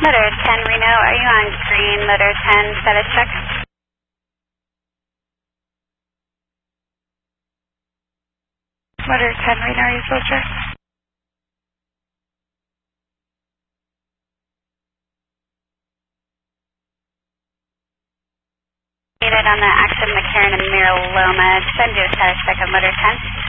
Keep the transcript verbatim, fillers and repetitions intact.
Motor ten Reno, are you on green? Motor ten, status check. Motor ten Reno, are you soldier? On the Action McCarran and Mira Loma, send you a status check of Motor ten.